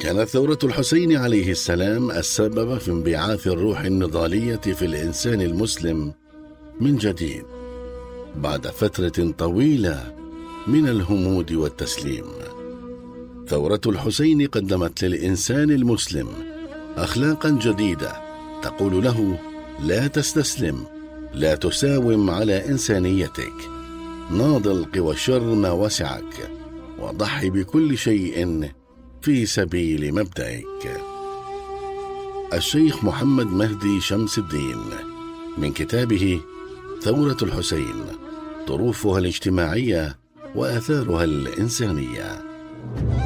كانت ثورة الحسين عليه السلام السبب في انبعاث الروح النضالية في الإنسان المسلم من جديد بعد فترة طويلة من الهمود والتسليم. ثورة الحسين قدمت للإنسان المسلم أخلاقا جديدة تقول له: لا تستسلم، لا تساوم على إنسانيتك، ناضل قوى الشر ما وسعك، وضحي بكل شيء في سبيل مبدأك. الشيخ محمد مهدي شمس الدين، من كتابه ثورة الحسين: ظروفها الاجتماعية وآثارها الإنسانية.